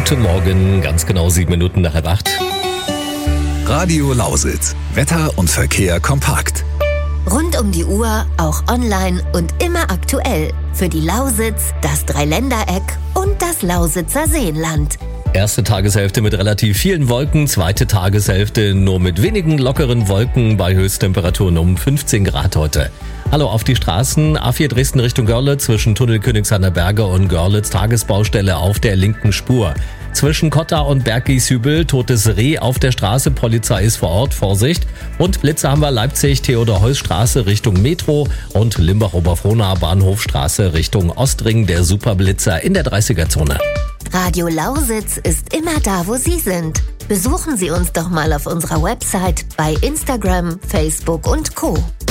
Guten Morgen, ganz genau 7 Minuten nach 7:30. Radio Lausitz. Wetter und Verkehr kompakt. Rund um die Uhr, auch online und immer aktuell. Für die Lausitz, das Dreiländereck und das Lausitzer Seenland. Erste Tageshälfte mit relativ vielen Wolken, zweite Tageshälfte nur mit wenigen lockeren Wolken bei Höchsttemperaturen um 15 Grad heute. Hallo auf die Straßen. A4 Dresden Richtung Görlitz zwischen Tunnel Königshainer Berge und Görlitz Tagesbaustelle auf der linken Spur. Zwischen Kotta und Berggieshübel totes Reh auf der Straße, Polizei ist vor Ort, Vorsicht. Und Blitze haben wir Leipzig, Theodor-Heuss-Straße Richtung Metro und Limbach-Oberfrohna Bahnhofstraße Richtung Ostring, der Superblitzer in der 30er-Zone. Radio Lausitz ist immer da, wo Sie sind. Besuchen Sie uns doch mal auf unserer Website, bei Instagram, Facebook und Co.